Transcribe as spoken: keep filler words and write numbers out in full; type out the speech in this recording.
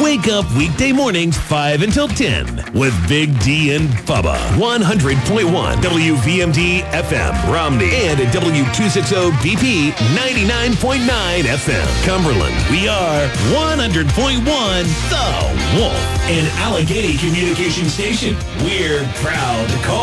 Wake up weekday mornings five until ten with Big D and Bubba. one hundred point one W V M D F M, Romney, and at W two sixty B P ninety-nine point nine F M, Cumberland. We are one hundred point one The Wolf, an Allegheny communication station. We're proud to call